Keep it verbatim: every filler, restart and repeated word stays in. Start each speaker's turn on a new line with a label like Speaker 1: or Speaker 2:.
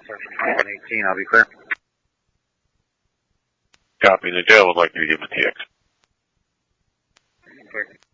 Speaker 1: twenty-one eighteen, I'll be clear.
Speaker 2: Copy. The jail would like you to give a T X.
Speaker 1: Clear.